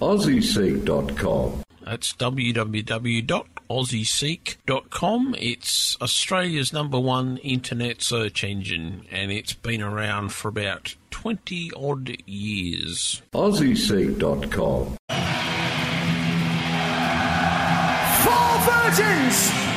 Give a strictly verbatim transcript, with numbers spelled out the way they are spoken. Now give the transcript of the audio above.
aussie seek dot com. That's w w w dot aussie seek dot com. It's Australia's number one internet search engine, and it's been around for about twenty odd years. aussie seek dot com. Four virgins